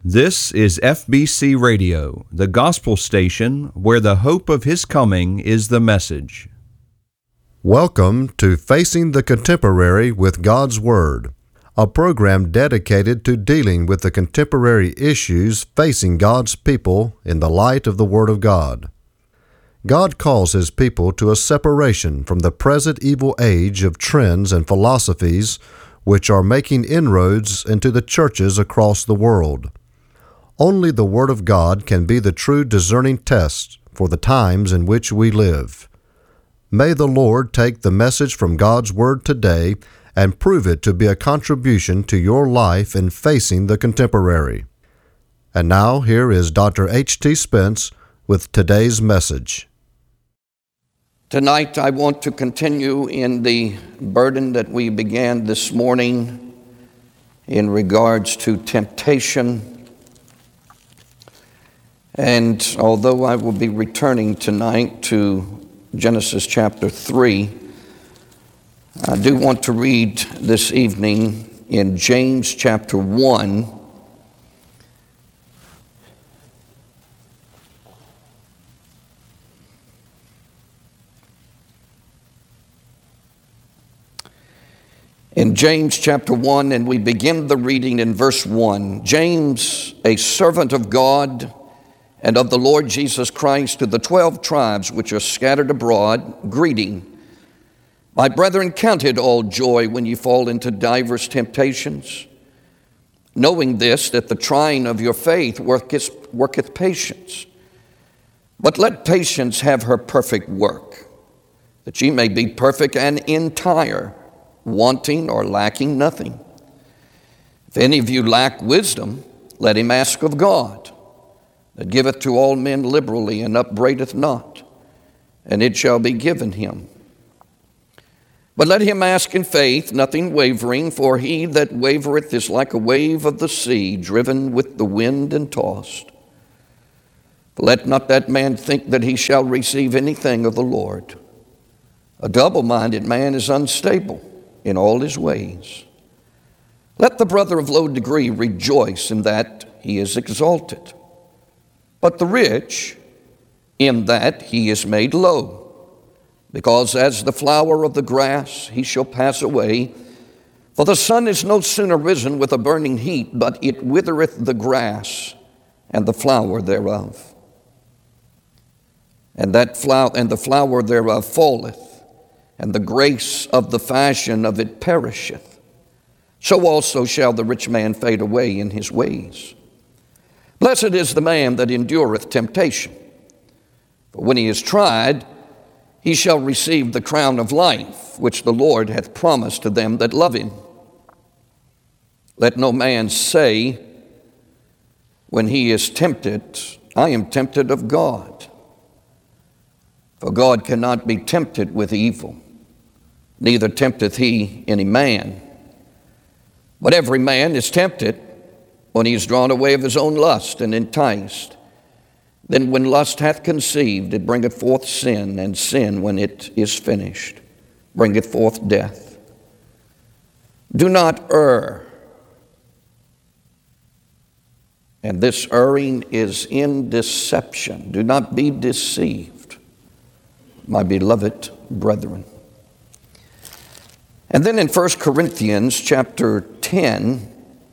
This is FBC Radio, the gospel station where the hope of His coming is the message. Welcome to Facing the Contemporary with God's Word, a program dedicated to dealing with the contemporary issues facing God's people in the light of the Word of God. God calls His people to a separation from the present evil age of trends and philosophies which are making inroads into the churches across the world. Only the Word of God can be the true discerning test for the times in which we live. May the Lord take the message from God's Word today and prove it to be a contribution to your life in facing the contemporary. And now, here is Dr. H.T. Spence with today's message. Tonight, I want to continue in the burden that we began this morning in regards to temptation. And although I will be returning tonight to Genesis chapter 3, I do want to read this evening in James chapter 1. In James chapter 1, and we begin the reading in verse 1. James, a servant of God and of the Lord Jesus Christ, to the 12 tribes which are scattered abroad, greeting. My brethren, count it all joy when you fall into divers temptations, knowing this, that the trying of your faith worketh patience. But let patience have her perfect work, that ye may be perfect and entire, wanting or lacking nothing. If any of you lack wisdom, let him ask of God, that giveth to all men liberally and upbraideth not, and it shall be given him. But let him ask in faith, nothing wavering, for he that wavereth is like a wave of the sea, driven with the wind and tossed. But let not that man think that he shall receive anything of the Lord. A double-minded man is unstable in all his ways. Let the brother of low degree rejoice in that he is exalted, but the rich in that he is made low, because as the flower of the grass he shall pass away. For the sun is no sooner risen with a burning heat, but it withereth the grass and the flower thereof. And the flower thereof falleth, and the grace of the fashion of it perisheth. So also shall the rich man fade away in his ways. Blessed is the man that endureth temptation, for when he is tried, he shall receive the crown of life, which the Lord hath promised to them that love him. Let no man say, when he is tempted, I am tempted of God. For God cannot be tempted with evil, neither tempteth he any man. But every man is tempted when he is drawn away of his own lust and enticed. Then when lust hath conceived, it bringeth forth sin, and sin, when it is finished, bringeth forth death. Do not err. And this erring is in deception. Do not be deceived, my beloved brethren. And then in 1 Corinthians chapter 10,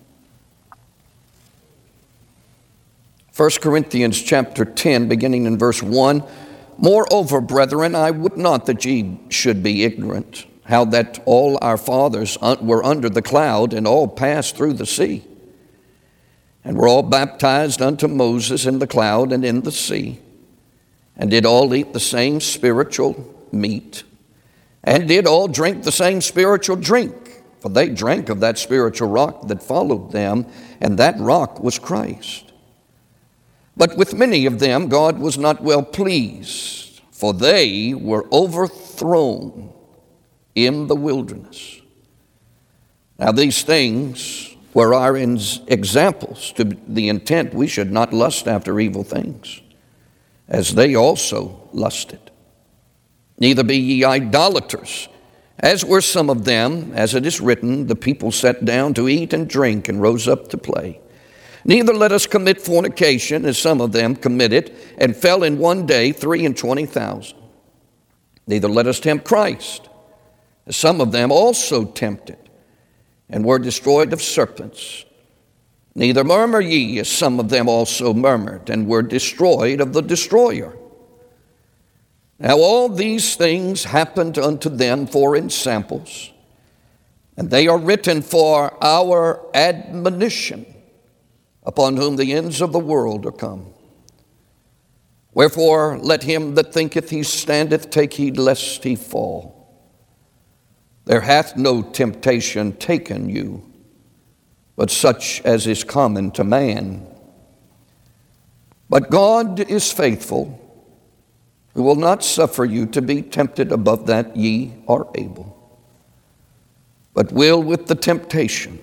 1 Corinthians chapter 10, beginning in verse 1, Moreover, brethren, I would not that ye should be ignorant, how that all our fathers were under the cloud, and all passed through the sea, and were all baptized unto Moses in the cloud and in the sea, and did all eat the same spiritual meat, and did all drink the same spiritual drink, for they drank of that spiritual rock that followed them, and that rock was Christ. But with many of them God was not well pleased, for they were overthrown in the wilderness. Now these things were our examples, to the intent we should not lust after evil things, as they also lusted. Neither be ye idolaters, as were some of them, as it is written, the people sat down to eat and drink and rose up to play. Neither let us commit fornication, as some of them committed, and fell in one day 23,000. Neither let us tempt Christ, as some of them also tempted, and were destroyed of serpents. Neither murmur ye, as some of them also murmured, and were destroyed of the destroyer. Now all these things happened unto them for ensamples, and they are written for our admonition, upon whom the ends of the world are come. Wherefore let him that thinketh he standeth take heed lest he fall. There hath no temptation taken you, but such as is common to man. But God is faithful, who will not suffer you to be tempted above that ye are able, but will with the temptation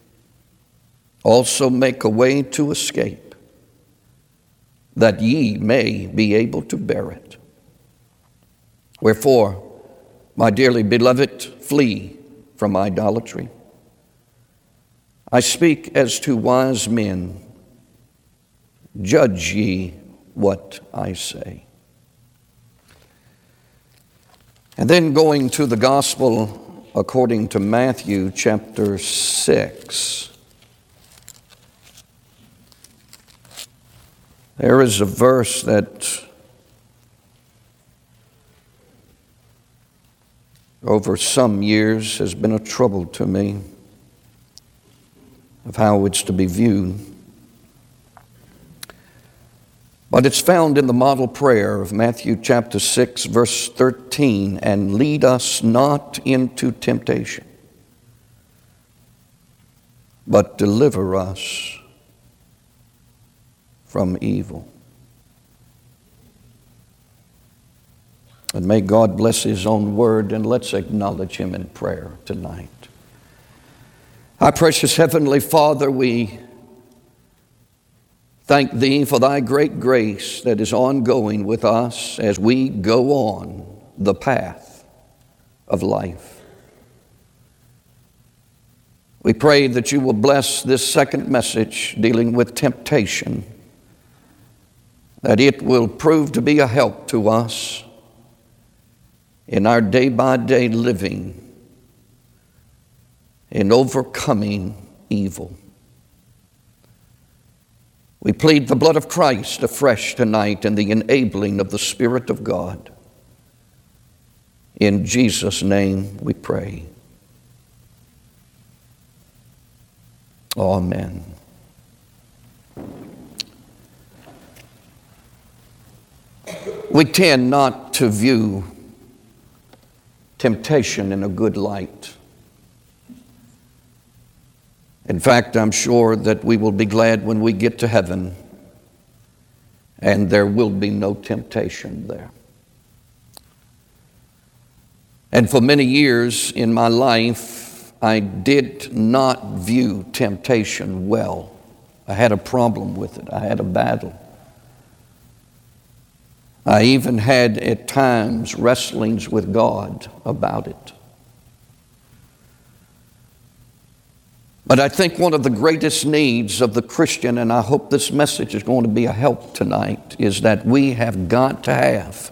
also make a way to escape, that ye may be able to bear it. Wherefore, my dearly beloved, flee from idolatry. I speak as to wise men. Judge ye what I say. And then going to the gospel according to Matthew chapter 6. There is a verse that over some years has been a trouble to me of how it's to be viewed. But it's found in the model prayer of Matthew chapter 6, verse 13, and lead us not into temptation, but deliver us from evil. And may God bless His own word, and let's acknowledge Him in prayer tonight. Our precious Heavenly Father, we thank Thee for Thy great grace that is ongoing with us as we go on the path of life. We pray that You will bless this second message dealing with temptation, that it will prove to be a help to us in our day-by-day living, in overcoming evil. We plead the blood of Christ afresh tonight and the enabling of the Spirit of God. In Jesus' name we pray. Amen. We tend not to view temptation in a good light. In fact, I'm sure that we will be glad when we get to heaven and there will be no temptation there. And for many years in my life, I did not view temptation well. I had a problem with it. I had a battle. I even had at times wrestlings with God about it. But I think one of the greatest needs of the Christian, and I hope this message is going to be a help tonight, is that we have got to have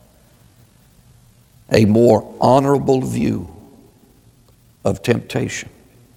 a more honorable view of temptation.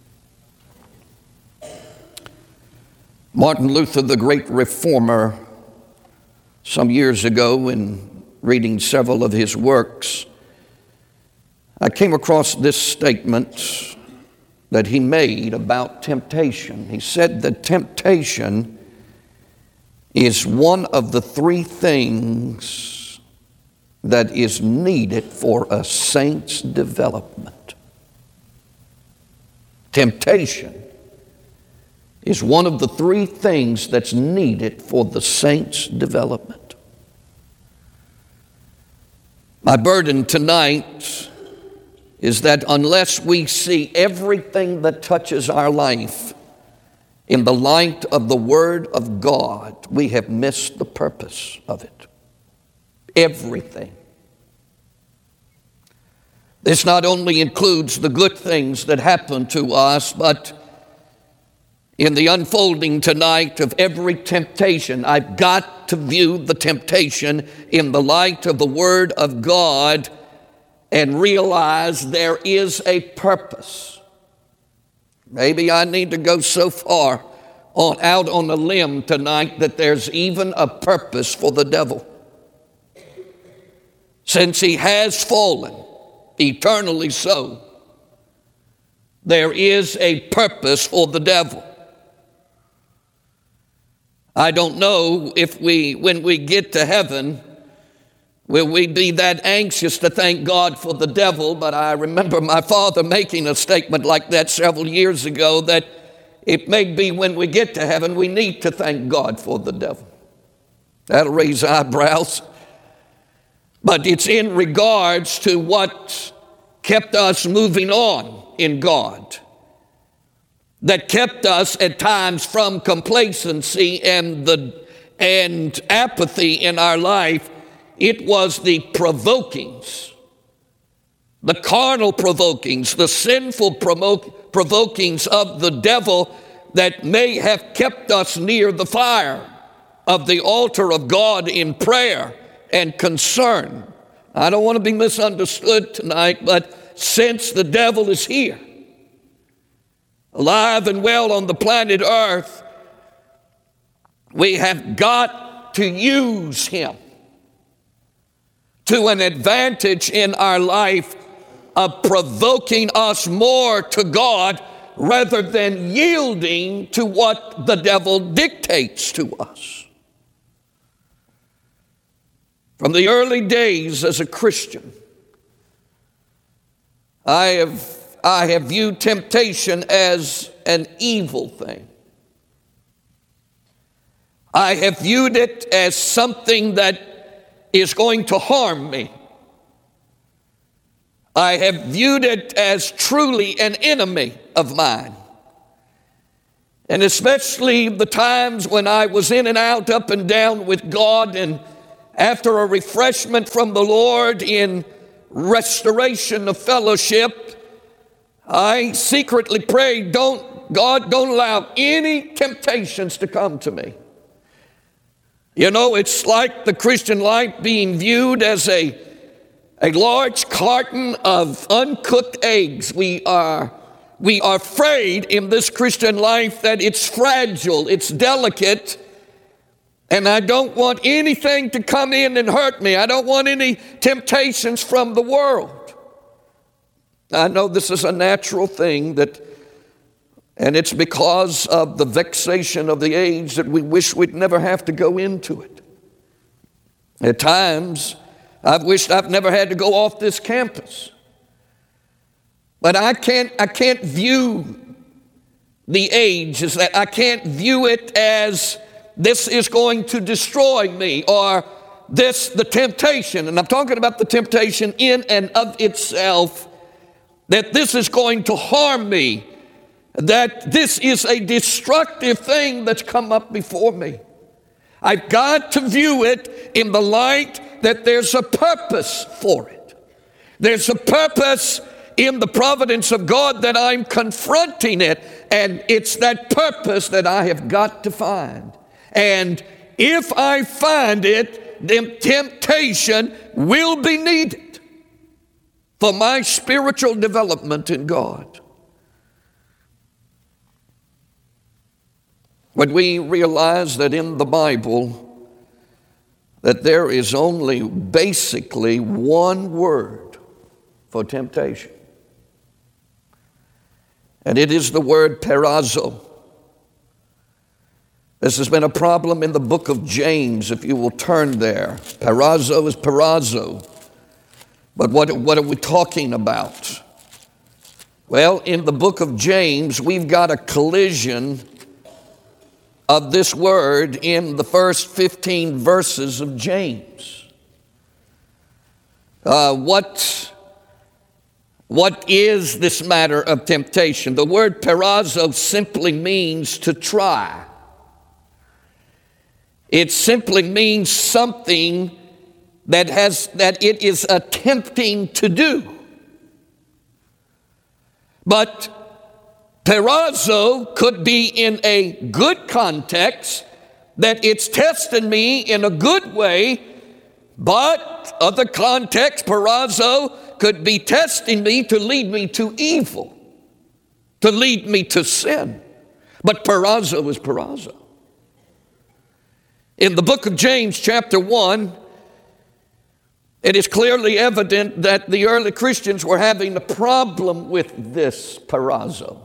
Martin Luther, the great reformer, some years ago in reading several of his works, I came across this statement that he made about temptation. He said that temptation is one of the three things that is needed for a saint's development. Temptation is one of the three things that's needed for the saint's development. My burden tonight is that unless we see everything that touches our life in the light of the Word of God, we have missed the purpose of it. Everything. This not only includes the good things that happen to us, but in the unfolding tonight of every temptation, I've got to view the temptation in the light of the Word of God and realize there is a purpose. Maybe I need to go so far out on a limb tonight that there's even a purpose for the devil. Since he has fallen, eternally so, there is a purpose for the devil. I don't know if when we get to heaven, will we be that anxious to thank God for the devil? But I remember my father making a statement like that several years ago, that it may be when we get to heaven, we need to thank God for the devil. That'll raise eyebrows. But it's in regards to what kept us moving on in God, that kept us at times from complacency and apathy in our life. It was the provokings, the carnal provokings, the sinful provokings of the devil that may have kept us near the fire of the altar of God in prayer and concern. I don't want to be misunderstood tonight, but since the devil is here, alive and well on the planet Earth, we have got to use him to an advantage in our life of provoking us more to God rather than yielding to what the devil dictates to us. From the early days as a Christian, I have viewed temptation as an evil thing. I have viewed it as something that is going to harm me. I have viewed it as truly an enemy of mine. And especially the times when I was in and out, up and down with God, and after a refreshment from the Lord in restoration of fellowship, I secretly prayed, God, don't allow any temptations to come to me. You know, it's like the Christian life being viewed as a large carton of uncooked eggs. We are afraid in this Christian life that it's fragile, it's delicate, and I don't want anything to come in and hurt me. I don't want any temptations from the world. I know this is a natural thing, and it's because of the vexation of the age that we wish we'd never have to go into it. At times, I've wished I've never had to go off this campus. But I can't view the age as that. I can't view it as this is going to destroy me, or the temptation, and I'm talking about the temptation in and of itself, that this is going to harm me, that this is a destructive thing that's come up before me. I've got to view it in the light that there's a purpose for it. There's a purpose in the providence of God that I'm confronting it, and it's that purpose that I have got to find. And if I find it, then temptation will be needed for my spiritual development in God. When we realize that in the Bible that there is only basically one word for temptation, and it is the word perazzo. This has been a problem in the book of James, if you will turn there. Perazzo is perazzo. But what are we talking about? Well, in the book of James, we've got a collision of this word in the first 15 verses of James. What is this matter of temptation? The word perazzo simply means to try. It simply means something that it is attempting to do. But Perazzo could be in a good context, that it's testing me in a good way, but other context, perazzo could be testing me to lead me to evil, to lead me to sin. But perazzo is perazzo. In the book of James, chapter 1, it is clearly evident that the early Christians were having a problem with this perazzo.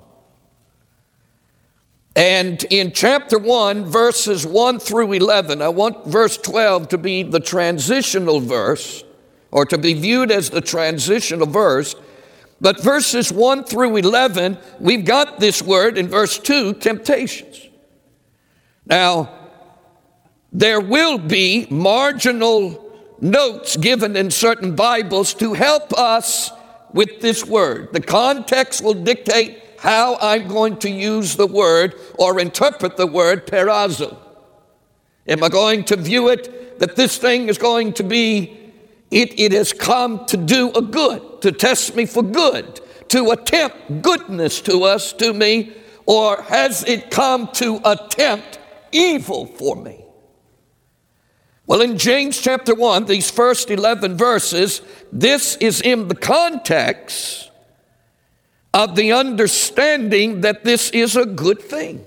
And in chapter 1, verses 1 through 11, I want verse 12 to be the transitional verse, or to be viewed as the transitional verse. But verses 1 through 11, we've got this word in verse 2, temptations. Now, there will be marginal notes given in certain Bibles to help us with this word. The context will dictate how I'm going to use the word or interpret the word perazzo. Am I going to view it that this thing is going to be, it has come to do a good, to test me for good, to attempt goodness to me, or has it come to attempt evil for me? Well, in James chapter 1, these first 11 verses, this is in the context of the understanding that this is a good thing.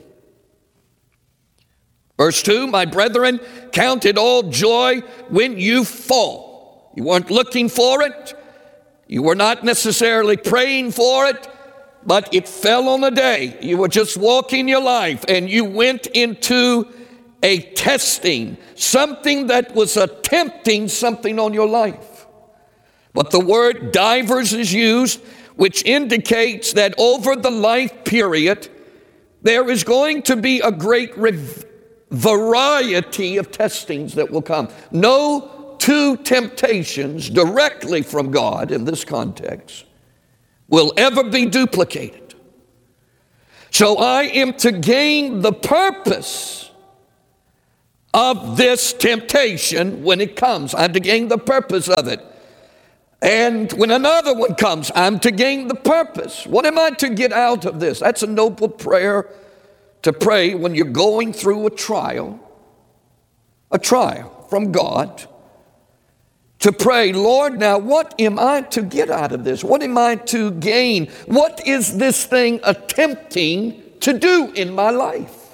Verse 2, my brethren, count it all joy when you fall. You weren't looking for it. You were not necessarily praying for it, but it fell on a day. You were just walking your life and you went into a testing, something that was attempting something on your life. But the word divers is used, which indicates that over the life period, there is going to be a great variety of testings that will come. No two temptations directly from God in this context will ever be duplicated. So I am to gain the purpose of this temptation when it comes. I'm to gain the purpose of it. And when another one comes, I'm to gain the purpose. What am I to get out of this? That's a noble prayer to pray when you're going through a trial from God. To pray, Lord, now what am I to get out of this? What am I to gain? What is this thing attempting to do in my life?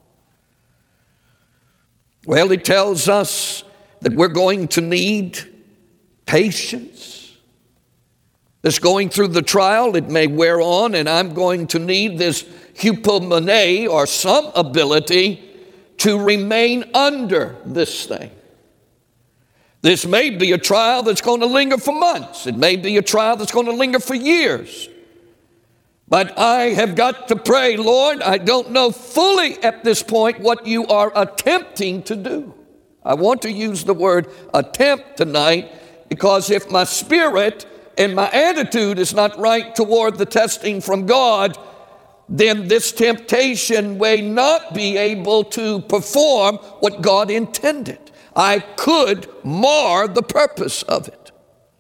Well, it tells us that we're going to need patience. This going through the trial, it may wear on, and I'm going to need this hypomone, or some ability to remain under this thing. This may be a trial that's going to linger for months. It may be a trial that's going to linger for years. But I have got to pray, Lord, I don't know fully at this point what you are attempting to do. I want to use the word attempt tonight, because if my spirit and my attitude is not right toward the testing from God, then this temptation may not be able to perform what God intended. I could mar the purpose of it.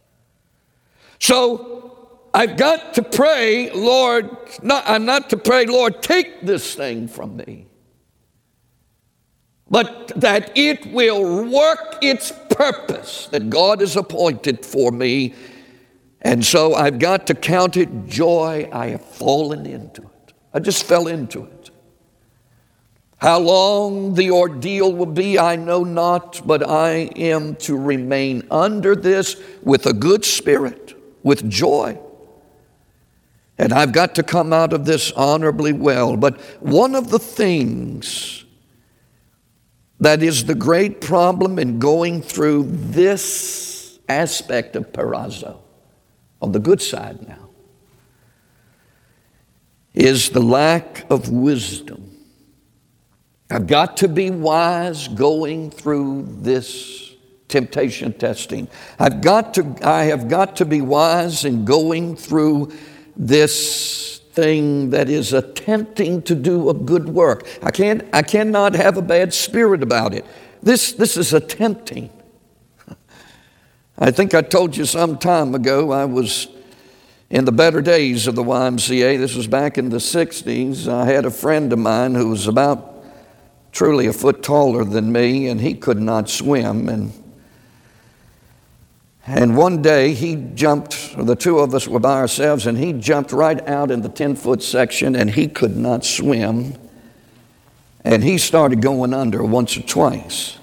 So I've got to pray, Lord, I'm not to pray, Lord, take this thing from me, but that it will work its purpose that God has appointed for me. And so I've got to count it joy. I have fallen into it. I just fell into it. How long the ordeal will be, I know not, but I am to remain under this with a good spirit, with joy. And I've got to come out of this honorably well. But one of the things that is the great problem in going through this aspect of perazzo, on the good side now, is the lack of wisdom. I've got to be wise going through this temptation testing. I have got to be wise in going through this thing that is attempting to do a good work. I cannot have a bad spirit about it. This is attempting. I think I told you some time ago, I was In the better days of the YMCA, this was back in the 60s, I had a friend of mine who was about truly a foot taller than me, and he could not swim. And one day he jumped, the two of us were by ourselves, and he jumped right out in the 10-foot section, and he could not swim. And he started going under once or twice.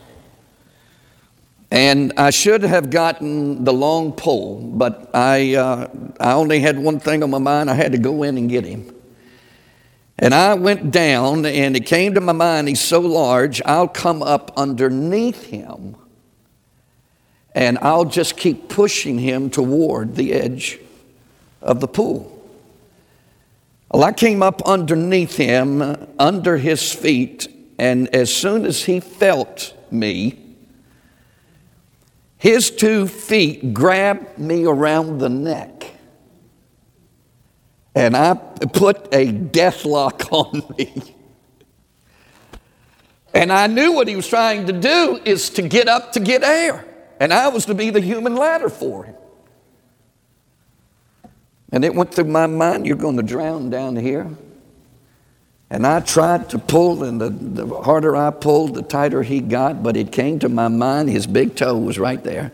And I should have gotten the long pole, but I only had one thing on my mind. I had to go in and get him. And I went down, and it came to my mind, he's so large, I'll come up underneath him, and I'll just keep pushing him toward the edge of the pool. Well, I came up underneath him, under his feet, and as soon as he felt me, his 2 feet grabbed me around the neck, and I put a death lock on me. And I knew what he was trying to do is to get up to get air, and I was to be the human ladder for him. And it went through my mind, you're going to drown down here. And I tried to pull, and the harder I pulled, the tighter he got, but it came to my mind, his big toe was right there.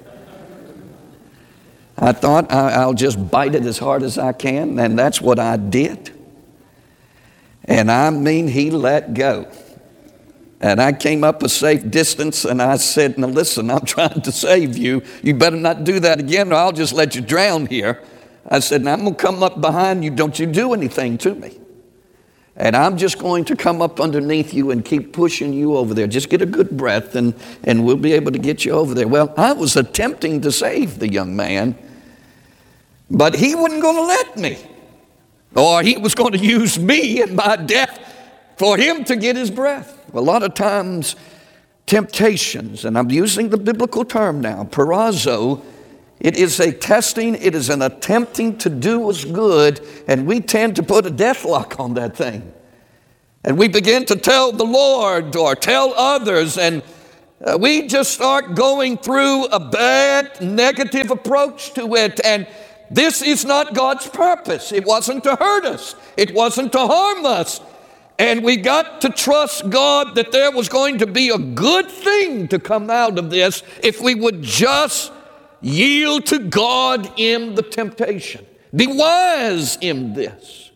I thought I'll just bite it as hard as I can, and that's what I did. And I mean, he let go. And I came up a safe distance, and I said, now listen, I'm trying to save you. You better not do that again, or I'll just let you drown here. I said, now I'm going to come up behind you. Don't you do anything to me. And I'm just going to come up underneath you and keep pushing you over there. Just get a good breath, and we'll be able to get you over there. Well, I was attempting to save the young man, but he wasn't going to let me. Or he was going to use me and my death for him to get his breath. A lot of times, temptations, and I'm using the biblical term now, peirazo, it is a testing, it is an attempting to do us good, and we tend to put a death lock on that thing. And we begin to tell the Lord or tell others, and we just start going through a bad, negative approach to it. And this is not God's purpose. It wasn't to hurt us. It wasn't to harm us. And we got to trust God that there was going to be a good thing to come out of this if we would just yield to God in the temptation. Be wise in this.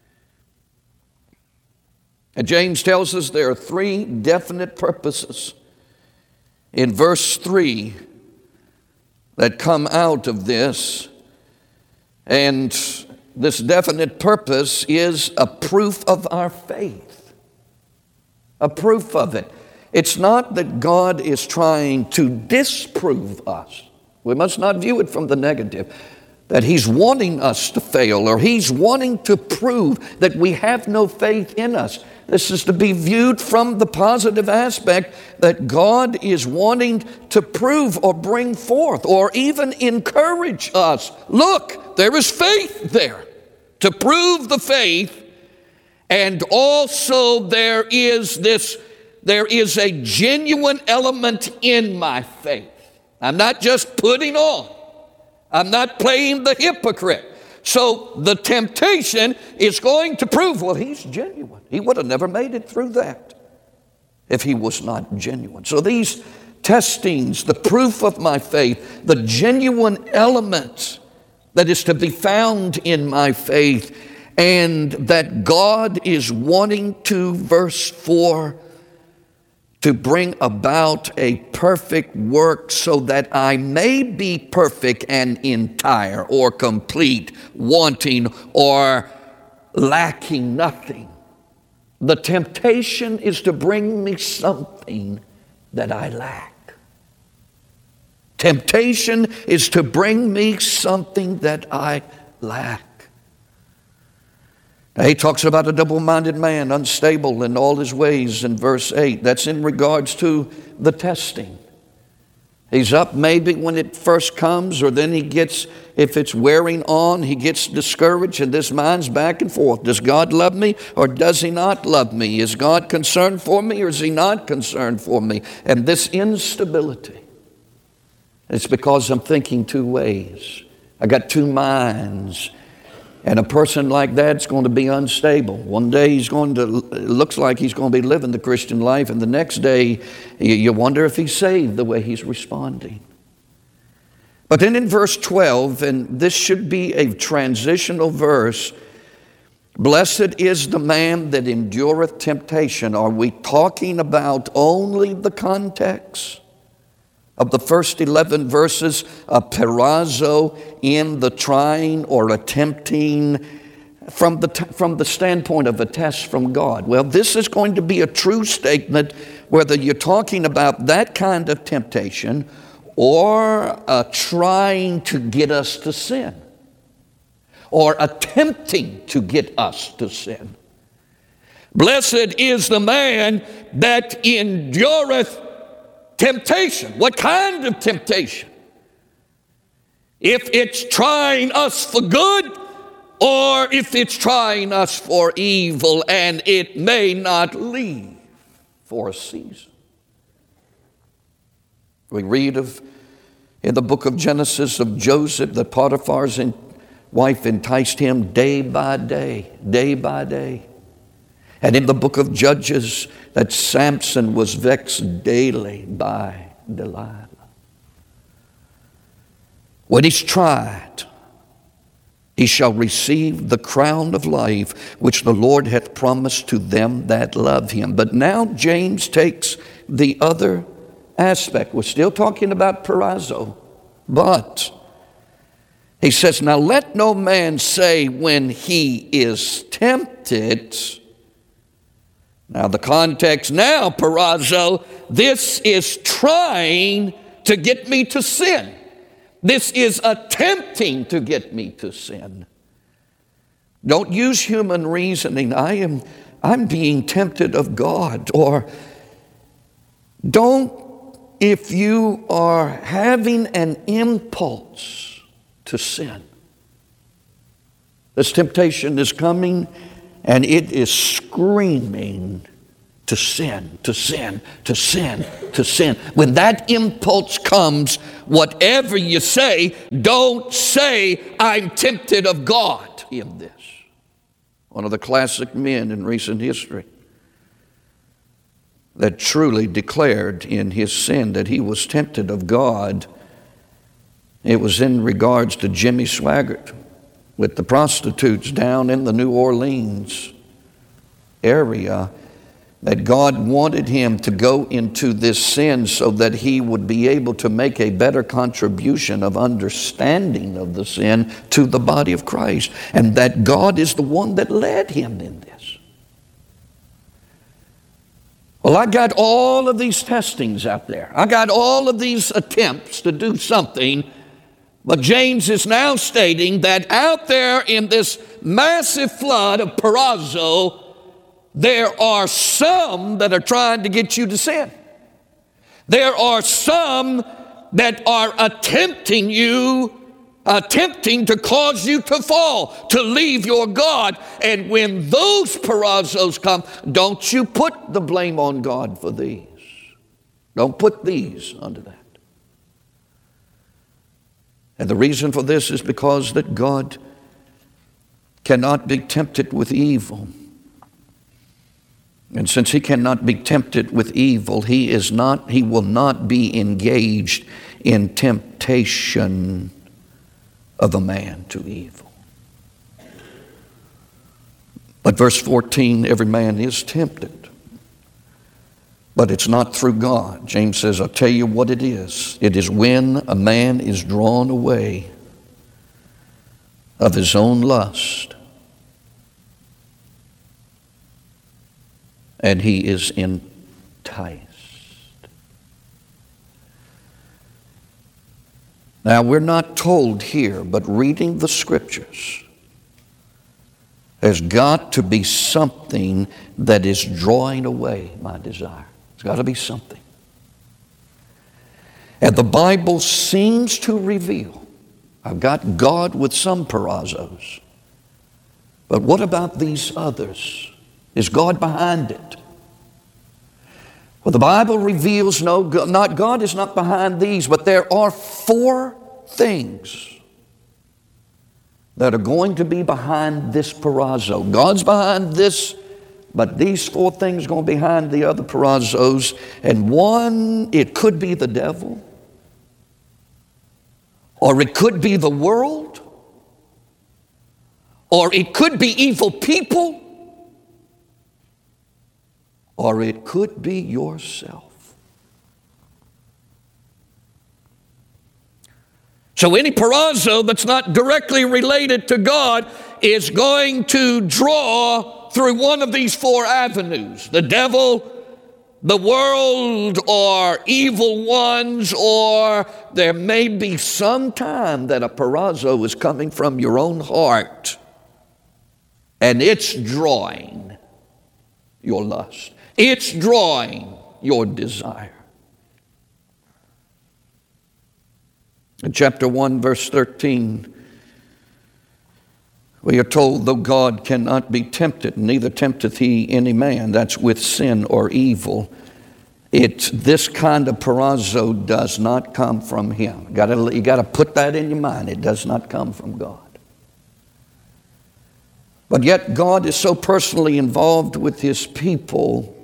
And James tells us there are 3 definite purposes in verse 3 that come out of this. And this definite purpose is a proof of our faith. A proof of it. It's not that God is trying to disprove us. We must not view it from the negative, that he's wanting us to fail, or he's wanting to prove that we have no faith in us. This is to be viewed from the positive aspect that God is wanting to prove or bring forth or even encourage us. Look, there is faith there to prove the faith, and also there is a genuine element in my faith. I'm not just putting on. I'm not playing the hypocrite. So the temptation is going to prove, well, he's genuine. He would have never made it through that if he was not genuine. So these testings, the proof of my faith, the genuine element that is to be found in my faith, and that God is wanting to, verse 4, to bring about a perfect work so that I may be perfect and entire or complete, wanting or lacking nothing. The temptation is to bring me something that I lack. Temptation is to bring me something that I lack. Now, he talks about a double-minded man, unstable in all his ways in verse 8. That's in regards to the testing. He's up maybe when it first comes, or then he gets, if it's wearing on, he gets discouraged, and this mind's back and forth. Does God love me, or does he not love me? Is God concerned for me, or is he not concerned for me? And this instability, it's because I'm thinking two ways. I got two minds. And a person like that's going to be unstable. One day it looks like he's going to be living the Christian life, and the next day you wonder if he's saved the way he's responding. But then in verse 12, and this should be a transitional verse, blessed is the man that endureth temptation. Are we talking about only the context of the first 11 verses of peirazo in the trying or attempting from the standpoint of a test from God? Well, this is going to be a true statement whether you're talking about that kind of temptation or trying to get us to sin or attempting to get us to sin. Blessed is the man that endureth temptation. What kind of temptation? If it's trying us for good or if it's trying us for evil, and it may not leave for a season. We read in the book of Genesis of Joseph that Potiphar's wife enticed him day by day, day by day. And in the book of Judges that Samson was vexed daily by Delilah. When he's tried, he shall receive the crown of life which the Lord hath promised to them that love him. But now James takes the other aspect. We're still talking about peirazo, but he says, now let no man say when he is tempted. Now the context now, peirazo, this is trying to get me to sin. This is attempting to get me to sin. Don't use human reasoning. I'm being tempted of God. Or don't, if you are having an impulse to sin. This temptation is coming and it is screaming to sin, to sin, to sin, to sin. When that impulse comes, whatever you say, don't say, I'm tempted of God in this. One of the classic men in recent history that truly declared in his sin that he was tempted of God, it was in regards to Jimmy Swaggart with the prostitutes down in the New Orleans area, that God wanted him to go into this sin so that he would be able to make a better contribution of understanding of the sin to the body of Christ, and that God is the one that led him in this. Well, I got all of these testings out there. I got all of these attempts to do something. But James is now stating that out there in this massive flood of peirazo, there are some that are trying to get you to sin. There are some that are attempting to cause you to fall, to leave your God. And when those peirazos come, don't you put the blame on God for these. Don't put these under that. And the reason for this is because that God cannot be tempted with evil. And since he cannot be tempted with evil, he will not be engaged in temptation of a man to evil. But verse 14, every man is tempted, but it's not through God. James says, I'll tell you what it is. It is when a man is drawn away of his own lust and he is enticed. Now, we're not told here, but reading the scriptures, there's got to be something that is drawing away my desire. There's got to be something. And the Bible seems to reveal, I've got God with some peirazos, but what about these others? Is God behind it? Well, the Bible reveals God is not behind these, but there are 4 things that are going to be behind this perazzo. God's behind this, but these four things are going to be behind the other perazzos. And one, it could be the devil, or it could be the world, or it could be evil people, or it could be yourself. So any perazzo that's not directly related to God is going to draw through one of these four avenues: the devil, the world, or evil ones, or there may be some time that a perazzo is coming from your own heart and it's drawing your lust. It's drawing your desire. In chapter 1, verse 13, we are told, though God cannot be tempted, neither tempteth he any man. That's with sin or evil. This kind of perazzo does not come from him. You got to put that in your mind. It does not come from God. But yet God is so personally involved with his people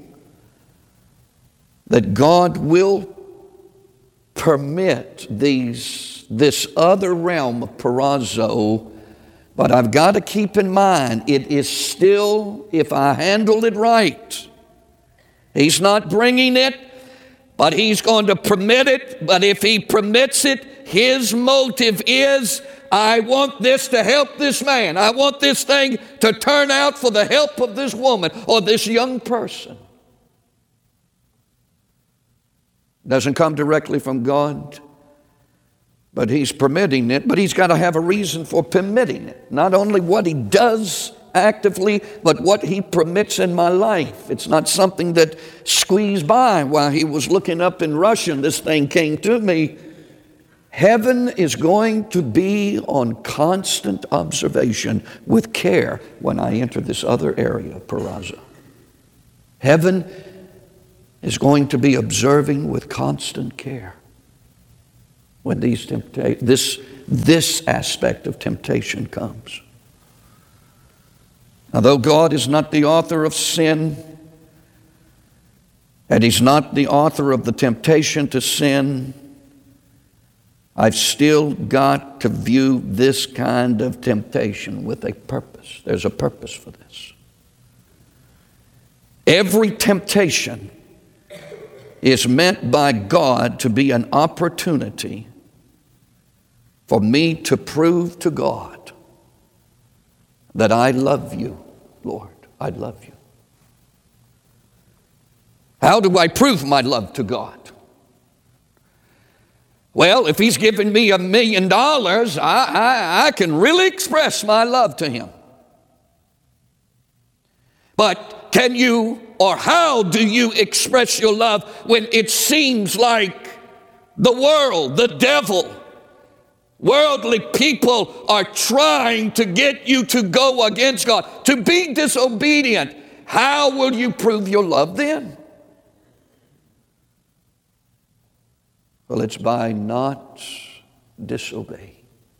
that God will permit this other realm of perazzo. But I've got to keep in mind, it is still, if I handle it right, he's not bringing it, but he's going to permit it. But if he permits it, his motive is, I want this to help this man. I want this thing to turn out for the help of this woman or this young person. Doesn't come directly from God, but he's permitting it. But he's got to have a reason for permitting it. Not only what he does actively, but what he permits in my life. It's not something that squeezed by while he was looking up in Russia and this thing came to me. Heaven is going to be on constant observation with care when I enter this other area, perazzo. Heaven is going to be observing with constant care when this aspect of temptation comes. Now, though God is not the author of sin, and he's not the author of the temptation to sin, I've still got to view this kind of temptation with a purpose. There's a purpose for this. Every temptation is meant by God to be an opportunity for me to prove to God that I love you, Lord. I love you. How do I prove my love to God? Well, if he's given me $1 million, I can really express my love to him. But can you, or how do you express your love when it seems like the world, the devil, worldly people are trying to get you to go against God, to be disobedient? How will you prove your love then? Well, it's by not disobeying.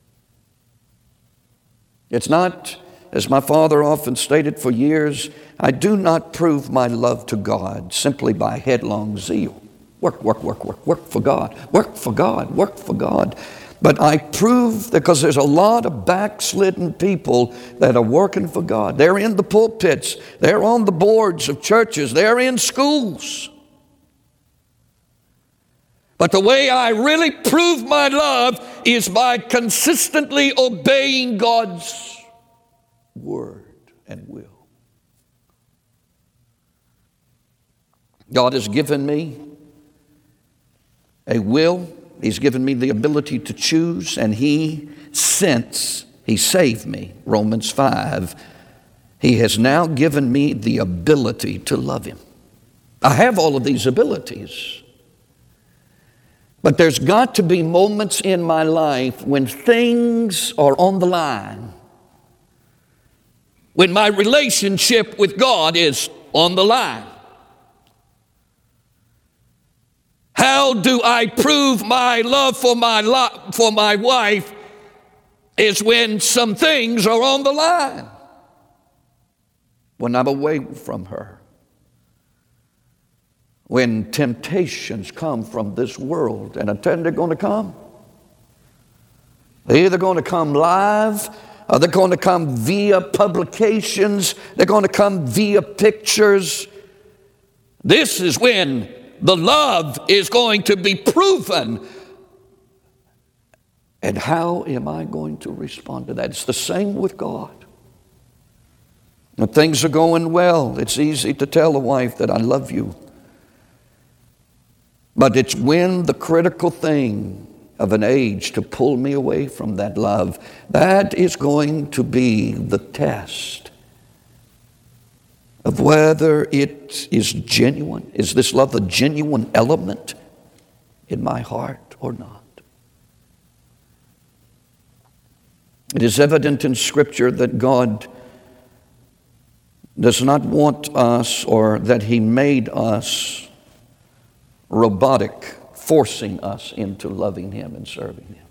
It's not, as my father often stated for years, I do not prove my love to God simply by headlong zeal. Work for God. Work for God. Work for God. But I prove, because there's a lot of backslidden people that are working for God. They're in the pulpits. They're on the boards of churches. They're in schools. But the way I really prove my love is by consistently obeying God's word and will. God has given me a will. He's given me the ability to choose, and since he saved me, Romans 5, he has now given me the ability to love him. I have all of these abilities. But there's got to be moments in my life when things are on the line, when my relationship with God is on the line. How do I prove my love for my wife is when some things are on the line. When I'm away from her. When temptations come from this world, and I tell you they're going to come. They're either going to come live, or they're going to come via publications, they're going to come via pictures. This is when the love is going to be proven. And how am I going to respond to that? It's the same with God. When things are going well, it's easy to tell a wife that I love you. But it's when the critical thing of an age to pull me away from that love, that is going to be the test of whether it is genuine. Is this love a genuine element in my heart or not? It is evident in Scripture that God does not want us, or that He made us robotic, forcing us into loving Him and serving Him.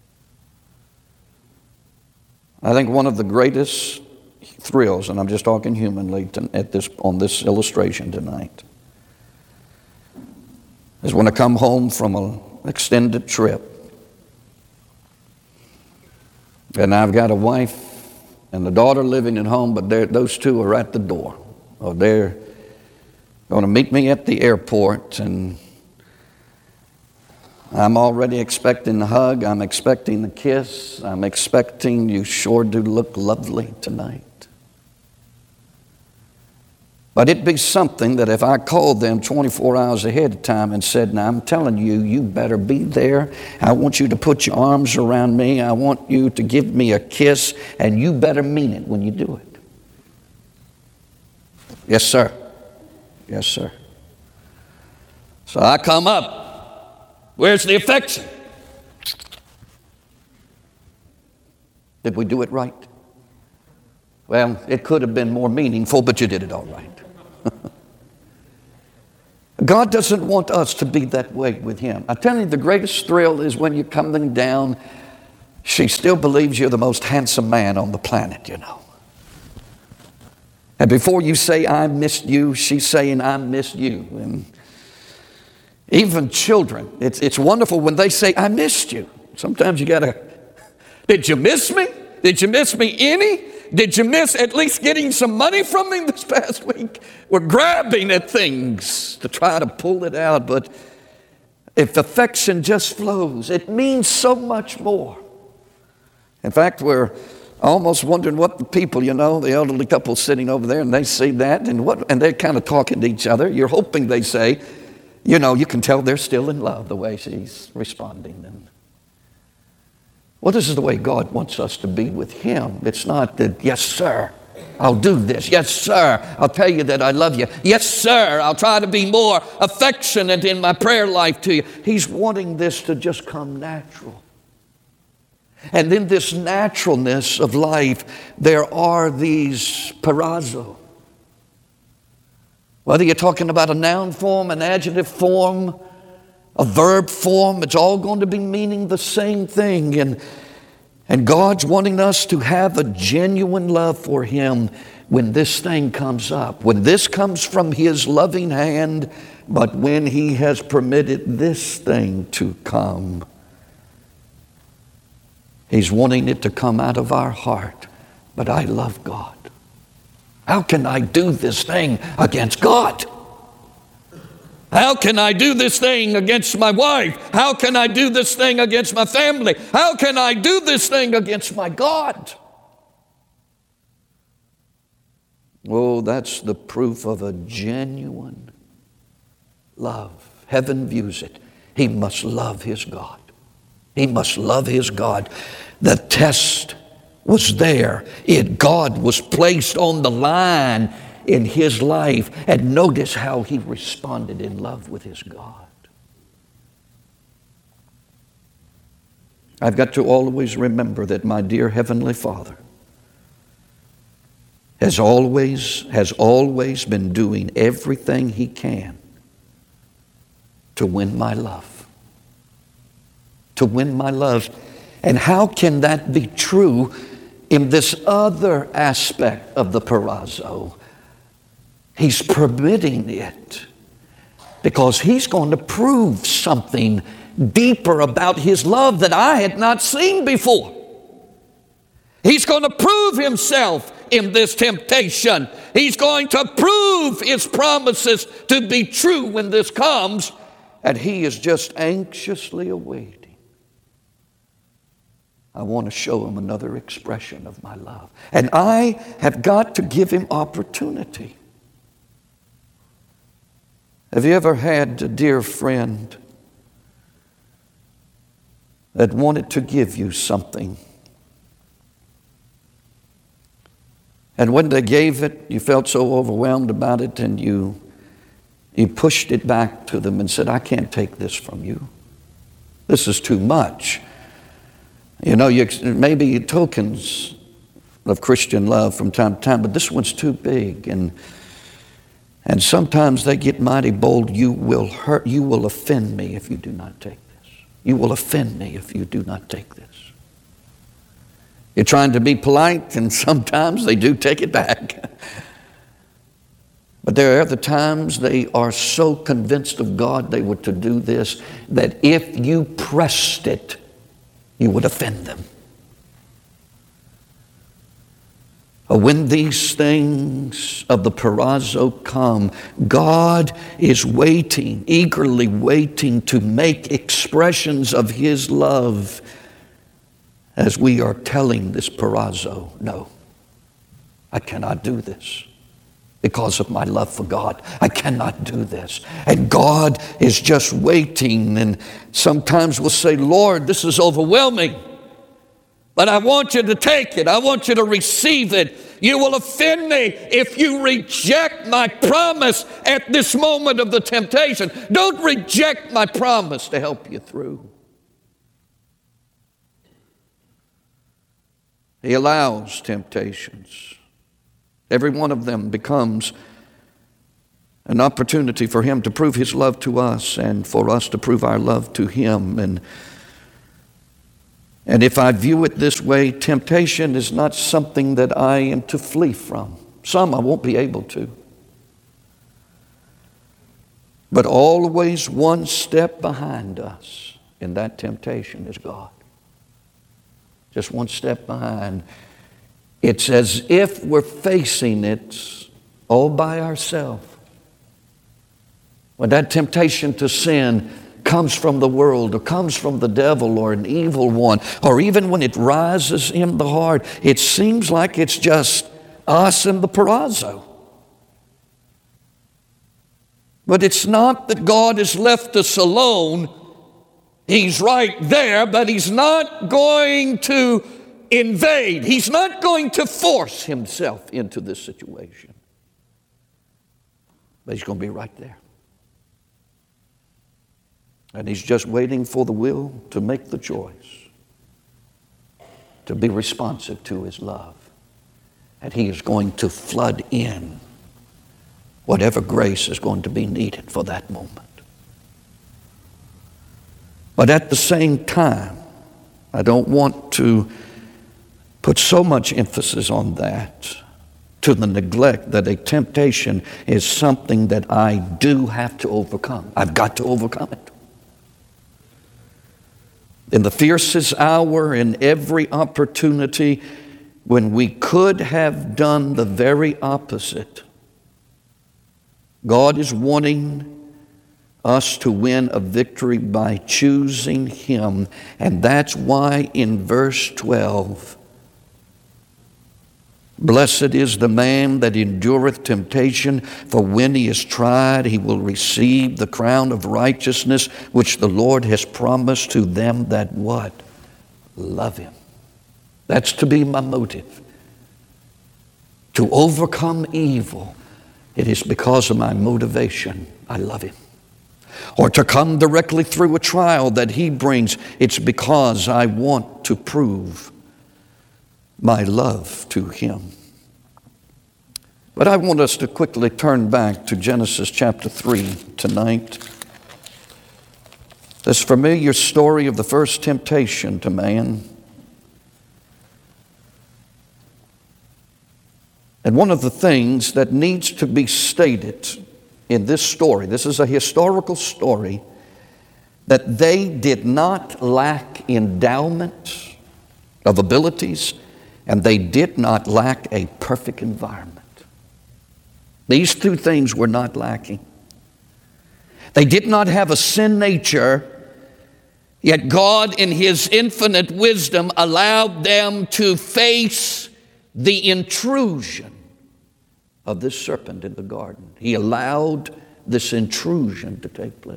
I think one of the greatest thrills, and I'm just talking humanly on this illustration tonight, is when I come home from an extended trip, and I've got a wife and a daughter living at home, but those two are at the door. Or they're going to meet me at the airport, and I'm already expecting the hug. I'm expecting the kiss. I'm expecting, you sure do look lovely tonight. But it'd be something that if I called them 24 hours ahead of time and said, now I'm telling you, you better be there. I want you to put your arms around me. I want you to give me a kiss, and you better mean it when you do it. Yes, sir. Yes, sir. So I come up. Where's the affection? Did we do it right? Well, it could have been more meaningful, but you did it all right. God doesn't want us to be that way with Him. I tell you, the greatest thrill is when you're coming down, she still believes you're the most handsome man on the planet, you know. And before you say, I missed you, she's saying, I missed you. And even children, it's wonderful when they say, I missed you. Sometimes you got to, did you miss me? Did you miss me any? Did you miss at least getting some money from me this past week? We're grabbing at things to try to pull it out, but if affection just flows, it means so much more. In fact, we're almost wondering what the people, you know, the elderly couple sitting over there, and they see that, and they're kind of talking to each other. You're hoping they say, you know, you can tell they're still in love the way she's responding. And well, this is the way God wants us to be with Him. It's not that, yes, sir, I'll do this. Yes, sir, I'll tell you that I love you. Yes, sir, I'll try to be more affectionate in my prayer life to you. He's wanting this to just come natural. And in this naturalness of life, there are these parazo. Whether you're talking about a noun form, an adjective form, a verb form, it's all going to be meaning the same thing. And God's wanting us to have a genuine love for Him when this thing comes up, when this comes from His loving hand, but when He has permitted this thing to come. He's wanting it to come out of our heart. But I love God. How can I do this thing against God? How can I do this thing against my wife? How can I do this thing against my family? How can I do this thing against my God? Oh, that's the proof of a genuine love. Heaven views it. He must love his God. He must love his God. The test was there. God was placed on the line in his life, and notice how he responded in love with his God. I've got to always remember that my dear Heavenly Father has always been doing everything he can to win my love. To win my love. And how can that be true in this other aspect of the perazzo? He's permitting it because He's going to prove something deeper about His love that I had not seen before. He's going to prove Himself in this temptation. He's going to prove His promises to be true when this comes, and He is just anxiously awaiting. I want to show Him another expression of my love. And I have got to give Him opportunity. Have you ever had a dear friend that wanted to give you something? And when they gave it, you felt so overwhelmed about it, and you pushed it back to them and said, I can't take this from you. This is too much. You know, maybe tokens of Christian love from time to time, but this one's too big. And sometimes they get mighty bold. You will hurt, you will offend me if you do not take this. You will offend me if you do not take this. You're trying to be polite, and sometimes they do take it back. But there are other times they are so convinced of God they were to do this, that if you pressed it, you would offend them. When these things of the perazzo come, God is waiting, eagerly waiting to make expressions of His love as we are telling this perazzo, no, I cannot do this. Because of my love for God, I cannot do this. And God is just waiting, and sometimes we'll say, Lord, this is overwhelming. But I want you to take it. I want you to receive it. You will offend me if you reject my promise at this moment of the temptation. Don't reject my promise to help you through. He allows temptations. Every one of them becomes an opportunity for Him to prove His love to us and for us to prove our love to Him. And if I view it this way, temptation is not something that I am to flee from. Some I won't be able to. But always one step behind us in that temptation is God. Just one step behind. It's as if we're facing it all by ourselves. When that temptation to sin comes from the world or comes from the devil or an evil one, or even when it rises in the heart, it seems like it's just us and the perazzo. But it's not that God has left us alone. He's right there, but He's not going to invade. He's not going to force Himself into this situation. But He's going to be right there. And He's just waiting for the will to make the choice, to be responsive to His love. And He is going to flood in whatever grace is going to be needed for that moment. But at the same time, I don't want to put so much emphasis on that to the neglect that a temptation is something that I do have to overcome. I've got to overcome it. In the fiercest hour, in every opportunity, when we could have done the very opposite, God is wanting us to win a victory by choosing Him. And that's why in verse 12, blessed is the man that endureth temptation, for when he is tried, he will receive the crown of righteousness, which the Lord has promised to them that what? Love Him. That's to be my motive. To overcome evil, it is because of my motivation. I love Him. Or to come directly through a trial that He brings, it's because I want to prove my love to Him. But I want us to quickly turn back to Genesis chapter 3 tonight. This familiar story of the first temptation to man. And one of the things that needs to be stated in this story, this is a historical story, that they did not lack endowment of abilities, and they did not lack a perfect environment. These two things were not lacking. They did not have a sin nature, yet God in His infinite wisdom allowed them to face the intrusion of this serpent in the garden. He allowed this intrusion to take place.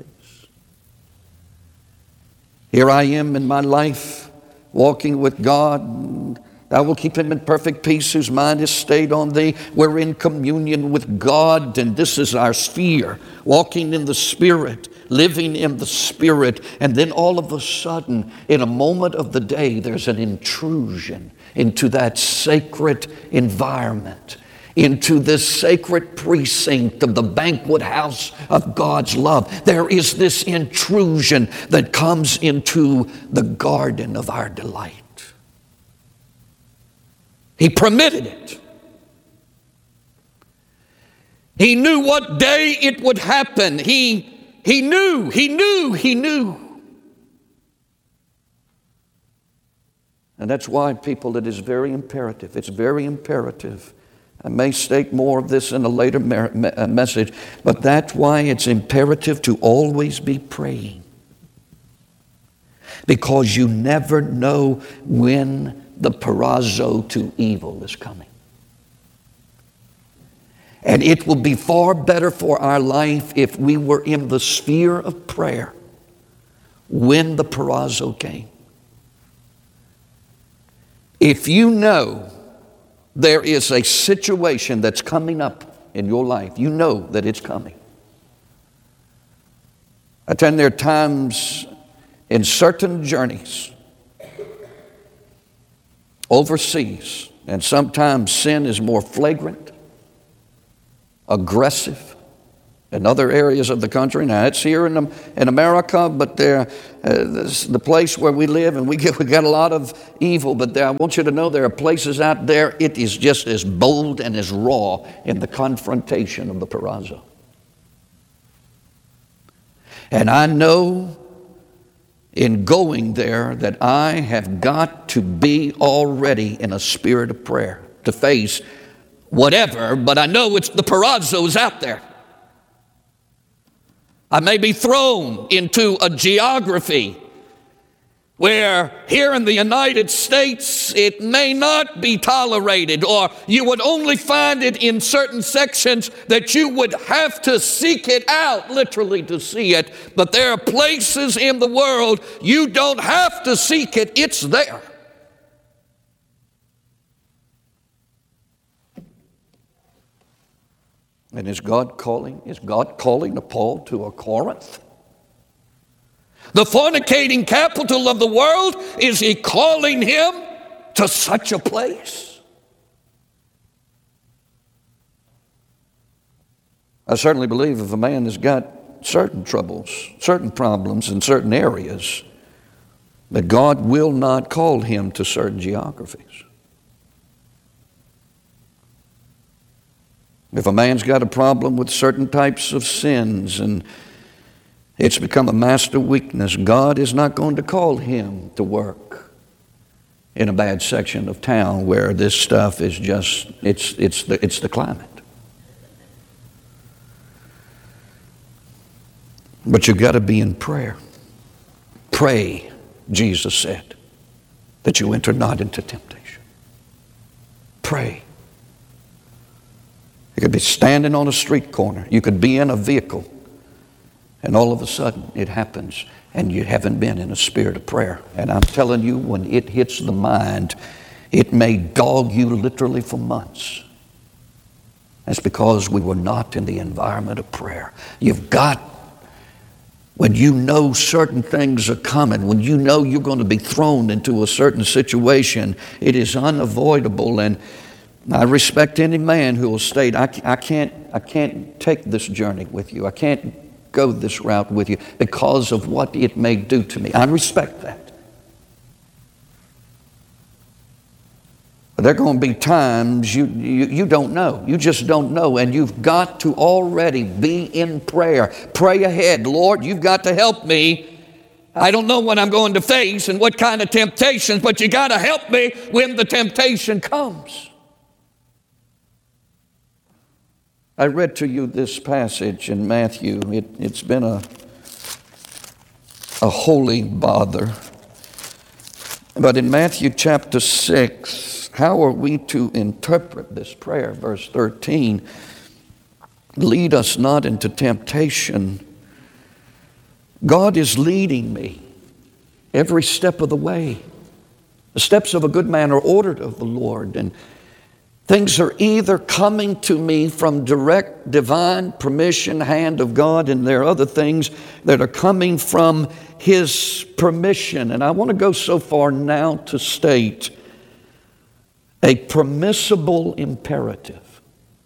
Here I am in my life, walking with God. Thou will keep him in perfect peace whose mind is stayed on thee. We're in communion with God, and this is our sphere, walking in the Spirit, living in the Spirit. And then all of a sudden, in a moment of the day, there's an intrusion into that sacred environment, into this sacred precinct of the banquet house of God's love. There is this intrusion that comes into the garden of our delight. He permitted it. He knew what day it would happen. He knew. And that's why, people, it is very imperative. It's very imperative. I may state more of this in a later message, but that's why it's imperative to always be praying. Because you never know when the perazzo to evil is coming. And it will be far better for our life if we were in the sphere of prayer when the perazzo came. If you know there is a situation that's coming up in your life, you know that it's coming. I tell you, there are times in certain journeys overseas, and sometimes sin is more flagrant, aggressive in other areas of the country. Now, it's here in America, but the place where we live, and we got a lot of evil, but I want you to know there are places out there, it is just as bold and as raw in the confrontation of the perazzo. And I know in going there that I have got to be already in a spirit of prayer to face whatever, but I know it's the perazzo's out there. I may be thrown into a geography where here in the United States it may not be tolerated, or you would only find it in certain sections that you would have to seek it out literally to see it. But there are places in the world you don't have to seek it, it's there. And is God calling Paul to a Corinth? The fornicating capital of the world, is he calling him to such a place? I certainly believe if a man has got certain troubles, certain problems in certain areas, that God will not call him to certain geographies. If a man's got a problem with certain types of sins and it's become a master weakness, God is not going to call him to work in a bad section of town where this stuff is just, it's the climate. But you've got to be in prayer. Pray, Jesus said, that you enter not into temptation. Pray. You could be standing on a street corner. You could be in a vehicle. And all of a sudden it happens and you haven't been in a spirit of prayer. And I'm telling you, when it hits the mind, it may dog you literally for months. That's because we were not in the environment of prayer. You've got, when you know certain things are coming, when you know you're going to be thrown into a certain situation, it is unavoidable. And I respect any man who will state, I can't take this journey with you. I can't go this route with you because of what it may do to me. I respect that. But There are going to be times you don't know. You just don't know. And you've got to already be in prayer. Pray ahead. Lord, you've got to help me. I don't know what I'm going to face and what kind of temptations, but you got to help me when the temptation comes. I read to you this passage in Matthew. It's been a holy bother. But in Matthew chapter 6, how are we to interpret this prayer? Verse 13, lead us not into temptation. God is leading me every step of the way. The steps of a good man are ordered of the Lord, and things are either coming to me from direct divine permission, hand of God, and there are other things that are coming from His permission. And I want to go so far now to state a permissible imperative.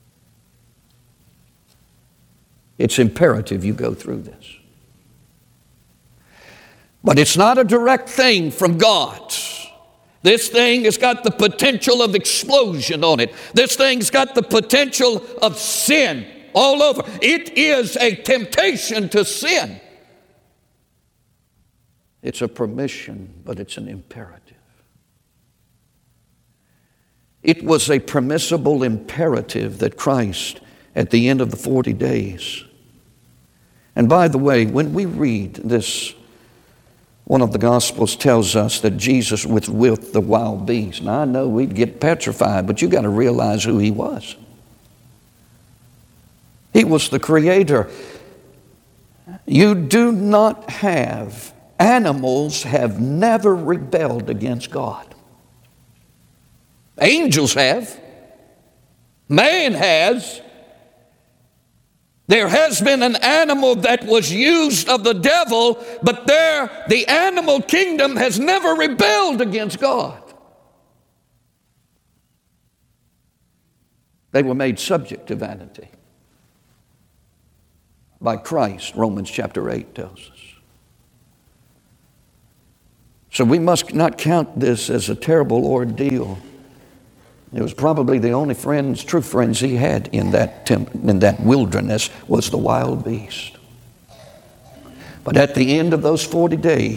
It's imperative you go through this. But it's not a direct thing from God. This thing has got the potential of explosion on it. This thing's got the potential of sin all over. It is a temptation to sin. It's a permission, but it's an imperative. It was a permissible imperative that Christ, at the end of the 40 days. And by the way, when we read this, one of the Gospels tells us that Jesus was with the wild beasts. Now, I know we'd get petrified, but you got to realize who He was. He was the Creator. You do not have, animals have never rebelled against God. Angels have. Man has. There has been an animal that was used of the devil, but the animal kingdom has never rebelled against God. They were made subject to vanity by Christ, Romans chapter 8 tells us. So we must not count this as a terrible ordeal. It was probably the only true friends he had in that wilderness was the wild beast. But at the end of those 40 days,